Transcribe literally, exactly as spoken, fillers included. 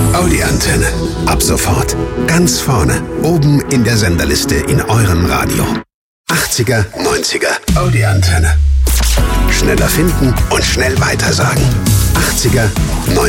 Audi Antenne. Ab sofort ganz vorne, oben in der Senderliste in eurem Radio. achtziger, neunziger Audi Antenne. Schneller finden und schnell weitersagen. achtziger,